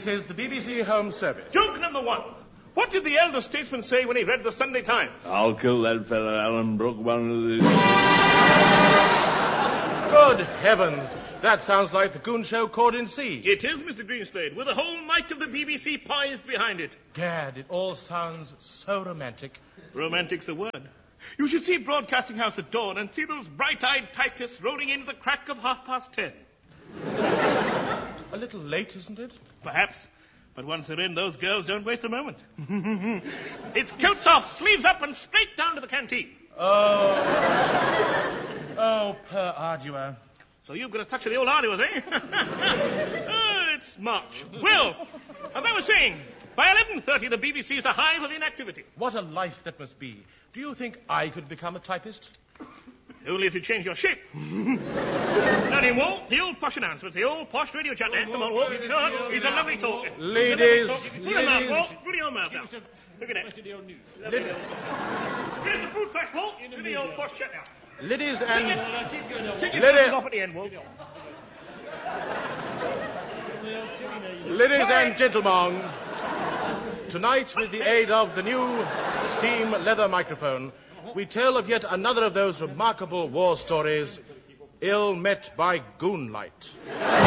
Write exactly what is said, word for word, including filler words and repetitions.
This is the B B C Home Service. Joke number one. What did the elder statesman say when he read the Sunday Times? I'll kill that fella, Alan Brooke, one of these. Good heavens. That sounds like the Goon Show Chord in C. It is, Mister Greenslade, with the whole might of the B B C poised behind it. Gad, it all sounds so romantic. Romantic's the word. You should see Broadcasting House at dawn and see those bright-eyed typists rolling into the crack of half past ten. A little late, isn't it? Perhaps. But once they're in, those girls don't waste a moment. It's coats off, sleeves up, and straight down to the canteen. Oh. Oh, per ardua. So you've got a touch of the old arduous, eh? Oh, it's March. Well, as I was saying, by eleven thirty, the B B C is a hive of inactivity. What a life that must be. Do you think I could become a typist? Only if you change your shape. Now then, Walt, the old posh announcement, the old posh radio chat there. Come on, Walt. Come on. He's a lovely talker. Ladies, Put your mouth, Walt. Put your mouth now. Look at that. Lid- Here's the fruit fresh, Walt. Do the old posh chat now. ladies and... Take your Lady- thumbs off at the end, Walt. Ladies and gentlemen, tonight, with the aid of the new steam leather microphone, we tell of yet another of those remarkable war stories, ill met by goonlight.